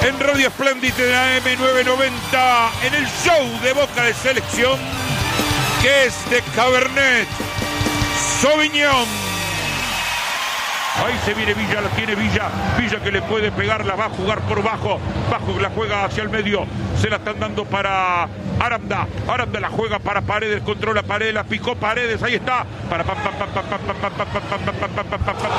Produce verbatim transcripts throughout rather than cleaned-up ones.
en Radio Splendid de la M novecientos noventa, en el show de Boca de Selección, que es de Cabernet Sauvignon. Ahí se viene Villa, la tiene Villa. Villa que le puede pegar, la va a jugar por bajo. Bajo la juega hacia el medio. Se la están dando para Aranda. Aranda la juega para Paredes. Controla Paredes, la picó Paredes. Ahí está. Para pam pam pam pam pam pam pam pam pam pam pam pam pam pam.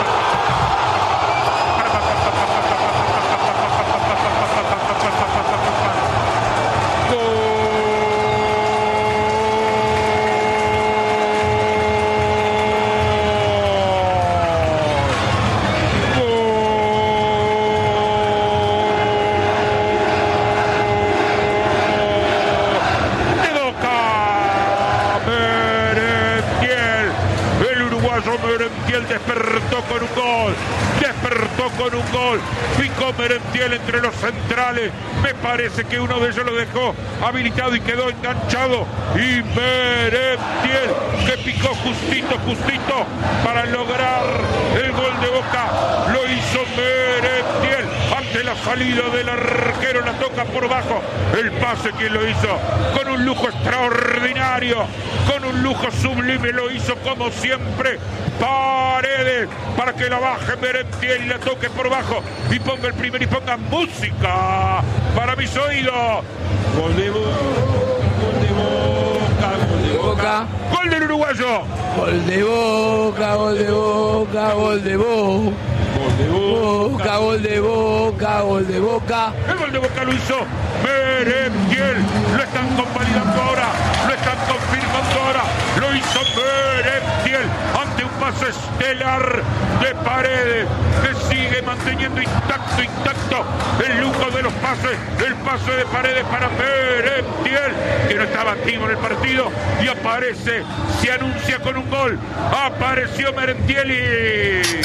Merentiel despertó con un gol, despertó con un gol, picó Merentiel entre los centrales, me parece que uno de ellos lo dejó habilitado y quedó enganchado, y Merentiel que picó justito, justito para lograr el gol de Boca, lo hizo Merentiel ante la salida del arquero, la toca por bajo, el pase que lo hizo con un lujo extraordinario, con un lujo sublime, lo hizo como siempre Paredes, para que la baje Merentiel y la toque por bajo y ponga el primer y ponga música para mis oídos. Gol de Boca, gol de Boca, gol de Boca, gol del uruguayo. Gol de Boca, gol de Boca, gol de Boca. Gol de Boca, gol de Boca, gol de Boca. El gol de Boca lo hizo Merentiel, lo están convalidando ahora, lo están confirmando ahora, lo hizo Merentiel ante un pase estelar de Paredes, que sigue manteniendo intacto, intacto el lujo de los pases, el pase de Paredes para Merentiel, que no estaba activo en el partido, y aparece, se anuncia con un gol, apareció Merentiel y...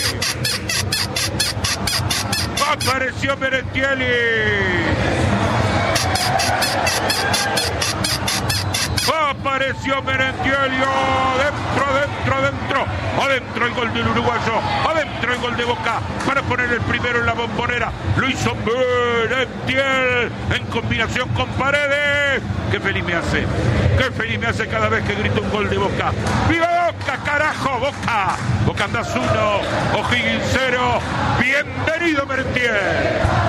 apareció Merentiel apareció Merentiel, adentro, adentro, adentro, adentro el gol del uruguayo, adentro el gol de Boca para poner el primero en la bombonera, lo hizo Merentiel en combinación con Paredes. Qué feliz me hace, qué feliz me hace cada vez que grito un gol de Boca. ¡Viva Boca, carajo! Boca, Boca andás uno, O'Higgins cero, bienvenido Merentiel.